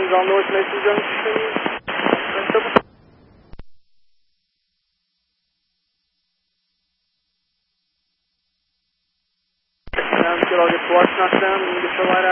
Engines on North Mason Junction. Good, I'll get the watch knocked down and get your light out.